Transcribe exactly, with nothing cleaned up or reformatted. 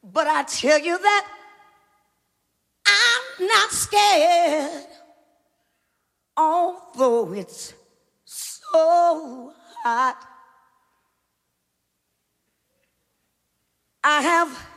But I tell you that I'm not scared, although it's so hot. I have